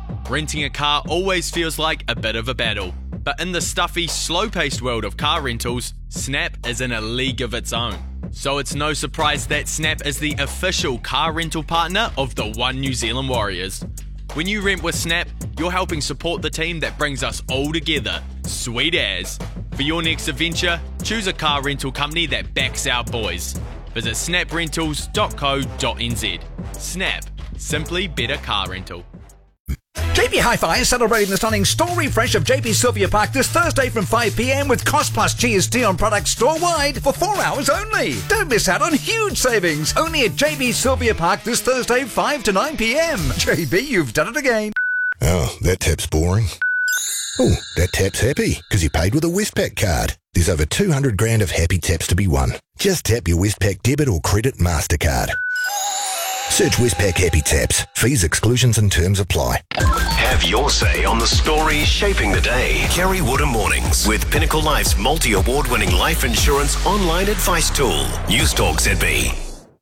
Renting a car always feels like a bit of a battle, but in the stuffy, slow-paced world of car rentals, Snap is in a league of its own. So it's no surprise that Snap is the official car rental partner of the One New Zealand Warriors. When you rent with Snap, you're helping support the team that brings us all together. Sweet as. For your next adventure, choose a car rental company that backs our boys. Visit snaprentals.co.nz. Snap. Simply better car rental. JB Hi-Fi is celebrating the stunning store refresh of JB Sylvia Park this Thursday from 5pm with cost plus GST on products store-wide for 4 hours only. Don't miss out on huge savings. Only at JB Sylvia Park this Thursday 5 to 9pm. JB, you've done it again. Oh, that tap's boring. Oh, that tap's happy because he paid with a Westpac card. There's over 200 grand of happy taps to be won. Just tap your Westpac debit or credit MasterCard. Search Westpac Happy Taps. Fees, exclusions and terms apply. Have your say on the stories shaping the day. Kerry Woodham Mornings with Pinnacle Life's multi-award-winning life insurance online advice tool. News Talk ZB.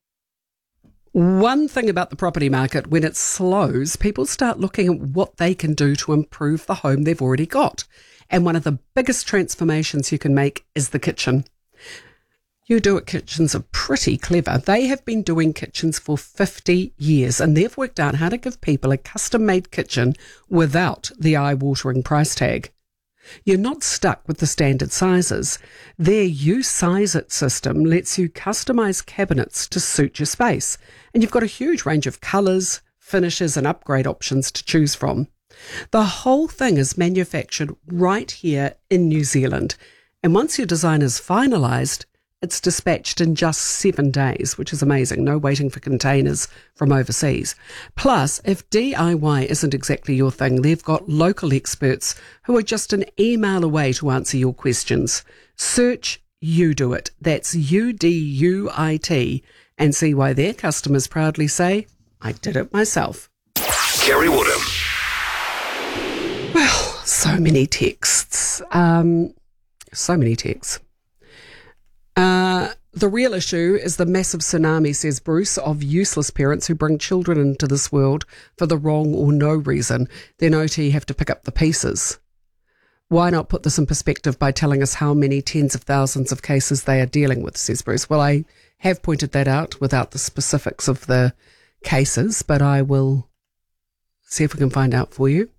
One thing about the property market, when it slows, people start looking at what they can do to improve the home they've already got. And one of the biggest transformations you can make is the kitchen. You Do It Kitchens are pretty clever. They have been doing kitchens for 50 years and they've worked out how to give people a custom-made kitchen without the eye-watering price tag. You're not stuck with the standard sizes. Their You Size It system lets you customise cabinets to suit your space. And you've got a huge range of colours, finishes and upgrade options to choose from. The whole thing is manufactured right here in New Zealand. And once your design is finalised, it's dispatched in just 7 days, which is amazing. No waiting for containers from overseas. Plus, if DIY isn't exactly your thing, they've got local experts who are just an email away to answer your questions. Search You Do It. That's UDUIT. And see why their customers proudly say, I did it myself. Kerry Woodham. Well, so many texts. The real issue is the massive tsunami, says Bruce, of useless parents who bring children into this world for the wrong or no reason. Then OT have to pick up the pieces. Why not put this in perspective by telling us how many tens of thousands of cases they are dealing with, says Bruce. Well, I have pointed that out without the specifics of the cases, but I will see if we can find out for you.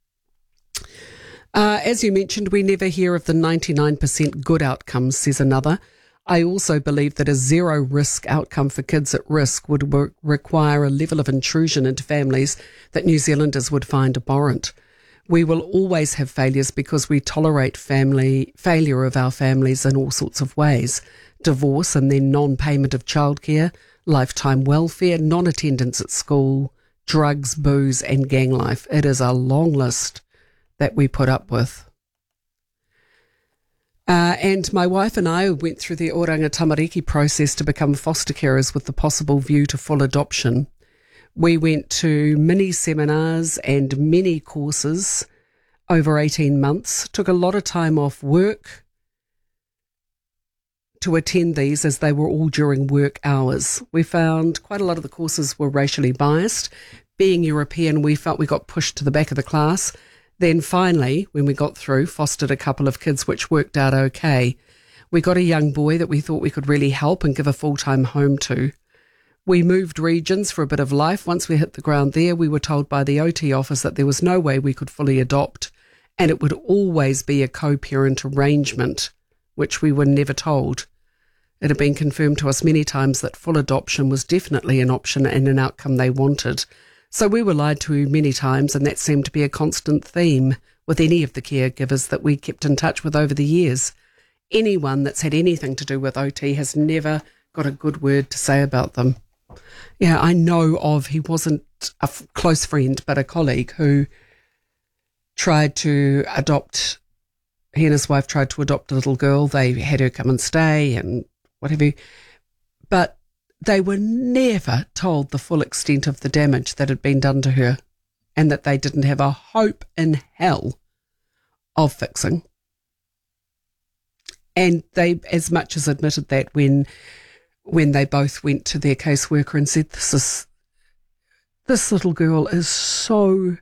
As you mentioned, we never hear of the 99% good outcomes, says another. I also believe that a zero-risk outcome for kids at risk would require a level of intrusion into families that New Zealanders would find abhorrent. We will always have failures because we tolerate failure of our families in all sorts of ways. Divorce and then non-payment of childcare, lifetime welfare, non-attendance at school, drugs, booze and gang life. It is a long list that we put up with. And my wife and I went through the Oranga Tamariki process to become foster carers with the possible view to full adoption. We went to mini seminars and mini courses over 18 months, took a lot of time off work to attend these as they were all during work hours. We found quite a lot of the courses were racially biased. Being European, we felt we got pushed to the back of the class. Then finally, when we got through, fostered a couple of kids, which worked out okay. We got a young boy that we thought we could really help and give a full-time home to. We moved regions for a bit of life. Once we hit the ground there, we were told by the OT office that there was no way we could fully adopt, and it would always be a co-parent arrangement, which we were never told. It had been confirmed to us many times that full adoption was definitely an option and an outcome they wanted. So we were lied to many times, and that seemed to be a constant theme with any of the caregivers that we kept in touch with over the years. Anyone that's had anything to do with OT has never got a good word to say about them. Yeah, I know of, he wasn't a close friend, but a colleague who tried to adopt, he and his wife tried to adopt a little girl. They had her come and stay and whatever, but they were never told the full extent of the damage that had been done to her and that they didn't have a hope in hell of fixing. And they as much as admitted that when they both went to their caseworker and said, this little girl is so